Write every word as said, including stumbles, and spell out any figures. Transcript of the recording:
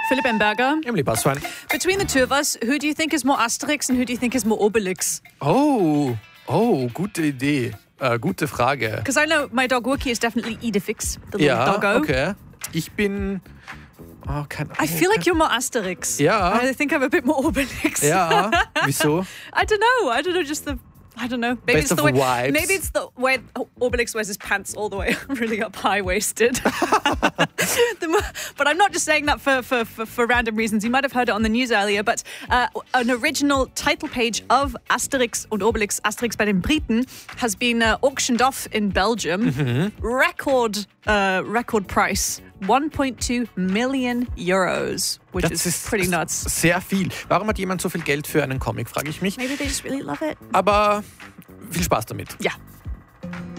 Philipp Emberger. Emily Basswein. Between the two of us, who do you think is more Asterix and who do you think is more Obelix? Oh, oh, gute Idee. Äh, gute Frage. Because I know my dog Wookie is definitely Edifix, the little Ja, doggo. okay. Ich bin... Oh, keine Ahnung. I feel like you're more Asterix. Ja. I think I'm a bit more Obelix. Ja, wieso? I don't know. I don't know, just the... I don't know. Maybe Best it's the of way. vibes. Maybe it's the way Obelix wears his pants all the way really up high waisted. But I'm not just saying that for, for, for, for random reasons. You might have heard it on the news earlier. But uh, an original title page of Asterix und Obelix, Asterix bei den Briten, has been uh, auctioned off in Belgium. Mhm. Record uh, record price. one point two million euros, which Das is pretty nuts. Sehr viel. Warum hat jemand so viel Geld für einen Comic, frage ich mich. Maybe they just really love it. Aber viel Spaß damit. Ja.